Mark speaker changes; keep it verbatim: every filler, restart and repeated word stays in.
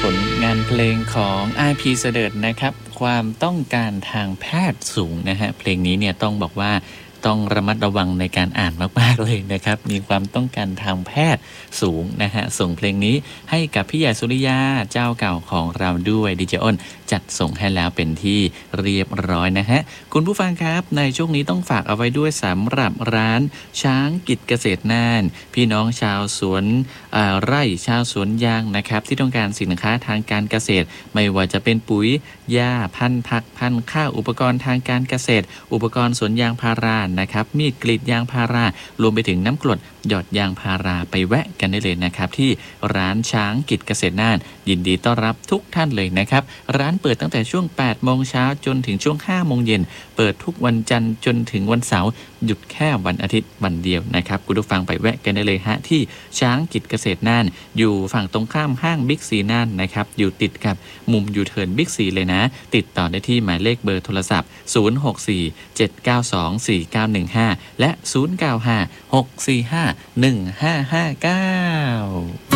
Speaker 1: ลงานเพลงของ อาร์ พี เสดิร์ดนะครับความต้องการทางแพทย์สูงนะฮะเพลงนี้เนี่ยต้องบอกว่าต้องระมัดระวังในการอ่านมากๆเลยนะครับมีความต้องการทางแพทย์สูงนะฮะส่งเพลงนี้ให้กับพี่ใหญ่สุริยาเจ้าเก่าของเราด้วยดีเจอ้นจัดส่งให้แล้วเป็นที่เรียบร้อยนะฮะคุณผู้ฟังครับในช่วงนี้ต้องฝากเอาไว้ด้วยสำหรับร้านช้างกิจเกษตรน่านพี่น้องชาวสวนไร่ชาวสวนยางนะครับที่ต้องการสินค้าทางการเกษตรไม่ว่าจะเป็นปุ๋ยหญ้าพันธุ์ผักพันธุ์ข้าวอุปกรณ์ทางการเกษตรอุปกรณ์สวนยางพารานะครับมีดกรีดยางพารารวมไปถึงน้ำกรดหยอดยางพาราไปแวะกันได้เลยนะครับที่ร้านช้างกิจเกษตรน่านยินดีต้อนรับทุกท่านเลยนะครับร้านเปิดตั้งแต่ช่วงแปดโมงเช้าจนถึงช่วงห้าโมงเย็นเปิดทุกวันจันทร์จนถึงวันเสาร์หยุดแค่วันอาทิตย์วันเดียวนะครับคุณผู้ฟังไปแวะกันได้เลยฮะที่ช้างกิจเกษตรน่านอยู่ฝั่งตรงข้ามห้างบิ๊กซีน่านนะครับอยู่ติดกับมุมยูเทิร์นบิ๊กซีเลยนะติดต่อได้ที่หมายเลขเบอร์โทรศัพท์ศูนย์ หก สี่ เจ็ด เก้า สอง สี่ เก้า หนึ่ง ห้าและศูนย์ เก้า ห้า หก สี่ ห้า หนึ่ง ห้า ห้า เก้า